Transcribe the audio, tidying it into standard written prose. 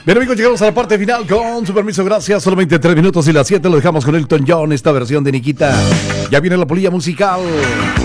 Bien, amigos, llegamos a la parte final con su permiso, gracias. Solamente 3 minutos y las 7 lo dejamos con Elton John, esta versión de Nikita. Ya viene la polilla musical.